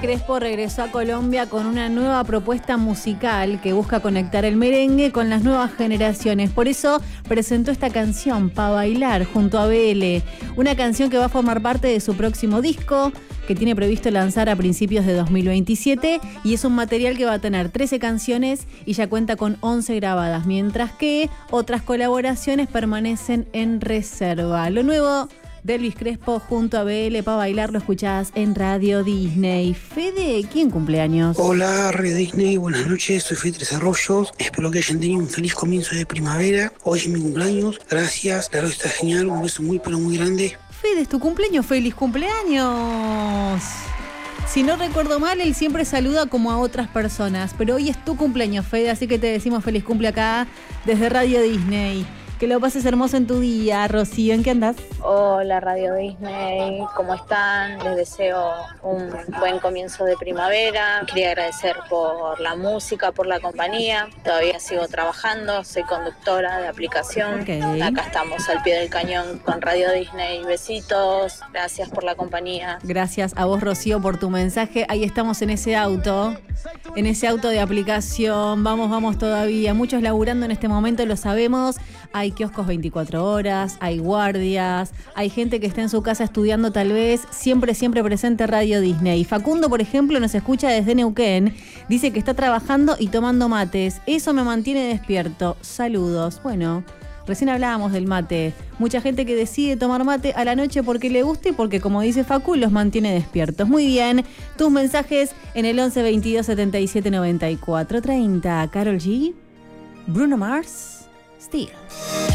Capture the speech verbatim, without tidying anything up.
Crespo regresó a Colombia con una nueva propuesta musical que busca conectar el merengue con las nuevas generaciones. Por eso presentó esta canción, Pa' Bailar, junto a B L. Una canción que va a formar parte de su próximo disco, que tiene previsto lanzar a principios de dos mil veintisiete. Y es un material que va a tener trece canciones y ya cuenta con once grabadas, mientras que otras colaboraciones permanecen en reserva. Lo nuevo de Elvis Crespo junto a B L, Pa' Bailar, lo escuchás en Radio Disney. Fede, ¿quién cumpleaños? Hola, Radio Disney, buenas noches, soy Fede Tres Arroyos. Espero que hayan tenido un feliz comienzo de primavera. Hoy es mi cumpleaños, gracias, la radio está genial, un beso muy pero muy grande. Fede, es tu cumpleaños, feliz cumpleaños. Si no recuerdo mal, él siempre saluda como a otras personas, pero hoy es tu cumpleaños, Fede, así que te decimos feliz cumple acá desde Radio Disney. Que lo pases hermoso en tu día. Rocío, ¿en qué andás? Hola Radio Disney, ¿cómo están? Les deseo un buen comienzo de primavera. Quería agradecer por la música, por la compañía. Todavía sigo trabajando, soy conductora de aplicación. Okay. Acá estamos al pie del cañón con Radio Disney. Besitos, gracias por la compañía. Gracias a vos, Rocío, por tu mensaje. Ahí estamos en ese auto, en ese auto de aplicación. Vamos, vamos todavía. Muchos laburando en este momento, lo sabemos. Hay kioscos veinticuatro horas, hay guardias, hay gente que está en su casa estudiando tal vez, siempre, siempre presente Radio Disney. Facundo, por ejemplo, nos escucha desde Neuquén, dice que está trabajando y tomando mates. Eso me mantiene despierto. Saludos. Bueno, recién hablábamos del mate. Mucha gente que decide tomar mate a la noche porque le gusta y porque, como dice Facu, los mantiene despiertos. Muy bien, tus mensajes en el once veintidós setenta y siete noventa y cuatro treinta. Karol G, Bruno Mars, Steel.